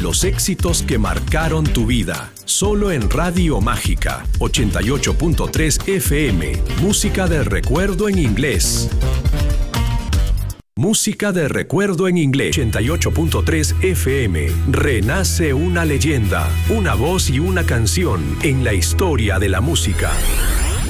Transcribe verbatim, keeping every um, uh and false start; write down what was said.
Los éxitos que marcaron tu vida. Solo en Radio Mágica, ochenta y ocho punto tres F M. Música de recuerdo en inglés. Música de recuerdo en inglés. ochenta y ocho punto tres F M. Renace una leyenda, una voz y una canción en la historia de la música.